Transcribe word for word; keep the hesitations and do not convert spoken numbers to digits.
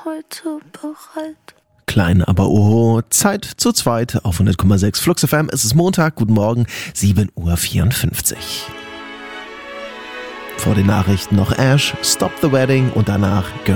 heute bereit. Klein, aber oho, Zeit zu zweit auf hundert Komma sechs Flux F M. Es ist Montag, guten Morgen, sieben Uhr vierundfünfzig. Vor den Nachrichten noch Ash, Stop the Wedding und danach